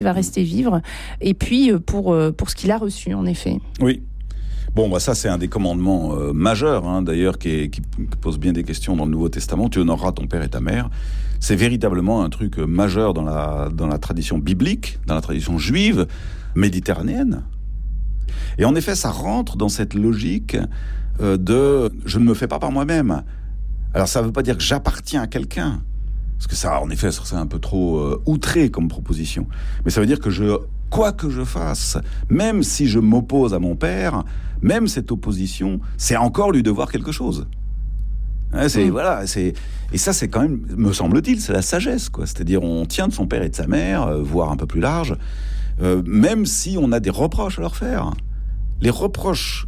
va rester vivre. Et puis, pour ce qu'il a reçu, en effet. Oui. Bon, ça, c'est un des commandements majeurs, d'ailleurs, qui pose bien des questions dans le Nouveau Testament. Tu honoreras ton père et ta mère. C'est véritablement un truc majeur dans la tradition biblique, dans la tradition juive, méditerranéenne. Et en effet, ça rentre dans cette logique de « je ne me fais pas par moi-même ». Alors, ça ne veut pas dire que j'appartiens à quelqu'un, parce que ça, en effet, c'est un peu trop outré comme proposition. Mais ça veut dire que quoi que je fasse, même si je m'oppose à mon père, même cette opposition, c'est encore lui devoir quelque chose. Voilà, et ça, c'est quand même, me semble-t-il, c'est la sagesse, quoi. C'est-à-dire, on tient de son père et de sa mère, voire un peu plus large, même si on a des reproches à leur faire. Les reproches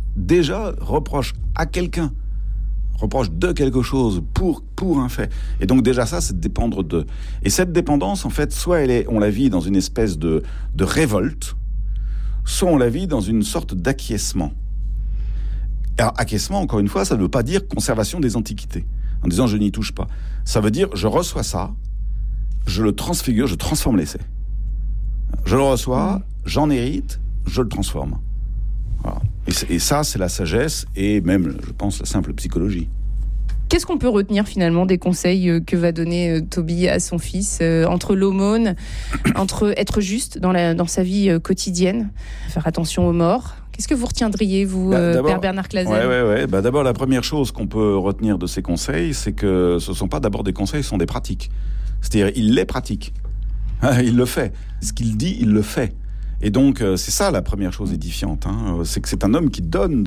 à quelqu'un, reproches de quelque chose pour un fait. Et donc déjà ça, c'est dépendre de. Et cette dépendance, en fait, soit on la vit dans une espèce de révolte, soit on la vit dans une sorte d'acquiescement. Alors, acquiescement, encore une fois, ça ne veut pas dire conservation des antiquités, en disant je n'y touche pas. Ça veut dire je reçois ça, je le transfigure, je transforme l'essai. Je le reçois, j'en hérite, je le transforme. Voilà. Et ça, c'est la sagesse et même, je pense, la simple psychologie. Qu'est-ce qu'on peut retenir finalement des conseils que va donner Toby à son fils entre l'aumône, entre être juste dans sa vie quotidienne, faire attention aux morts? Qu'est-ce que vous retiendriez, vous, Père Bernard Clasen? Ouais. D'abord, la première chose qu'on peut retenir de ces conseils, c'est que ce ne sont pas d'abord des conseils, ce sont des pratiques. C'est-à-dire, il les pratique. Il le fait. Ce qu'il dit, il le fait. Et donc, c'est ça la première chose édifiante. C'est que c'est un homme qui donne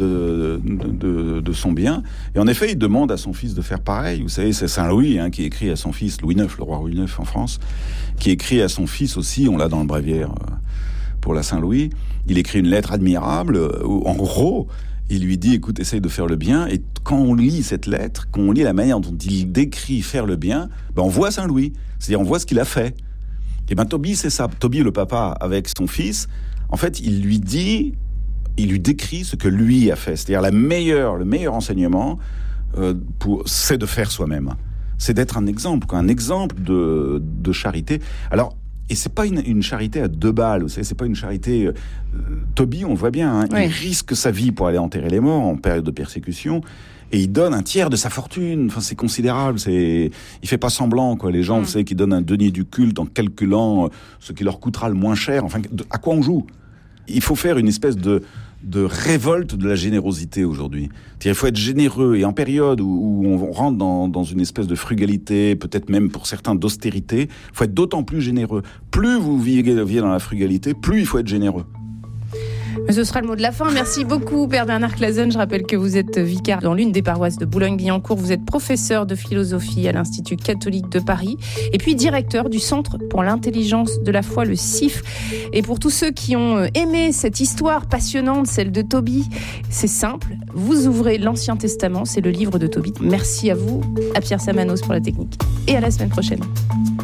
de son bien. Et en effet, il demande à son fils de faire pareil. Vous savez, c'est Saint Louis qui écrit à son fils, Louis IX, le roi Louis IX en France, qui écrit à son fils aussi, on l'a dans le bréviaire pour la Saint-Louis, il écrit une lettre admirable où, en gros, il lui dit, écoute, essaye de faire le bien. Et quand on lit cette lettre, quand on lit la manière dont il décrit faire le bien, on voit Saint Louis. C'est-à-dire, on voit ce qu'il a fait. Et Toby, c'est ça. Toby, le papa, avec son fils, en fait, il lui décrit ce que lui a fait. C'est-à-dire, le meilleur enseignement, c'est de faire soi-même. C'est d'être un exemple de charité. Alors, et c'est pas une charité à 2 balles, vous savez, c'est pas une charité. Toby, on le voit bien, il risque sa vie pour aller enterrer les morts en période de persécution. Et il donne un tiers de sa fortune. Enfin, c'est considérable. Il fait pas semblant, quoi. Les gens, vous savez, qui donnent un denier du culte en calculant ce qui leur coûtera le moins cher. Enfin, à quoi on joue? Il faut faire une espèce de révolte de la générosité aujourd'hui. C'est-à-dire, il faut être généreux. Et en période où on rentre dans une espèce de frugalité, peut-être même pour certains d'austérité, il faut être d'autant plus généreux. Plus vous vivez dans la frugalité, plus il faut être généreux. Ce sera le mot de la fin. Merci beaucoup, Père Bernard Clasen. Je rappelle que vous êtes vicaire dans l'une des paroisses de Boulogne-Billancourt. Vous êtes professeur de philosophie à l'Institut catholique de Paris et puis directeur du Centre pour l'intelligence de la foi, le CIF. Et pour tous ceux qui ont aimé cette histoire passionnante, celle de Toby, c'est simple. Vous ouvrez l'Ancien Testament, c'est le livre de Toby. Merci à vous, à Pierre Samanos pour la technique. Et à la semaine prochaine.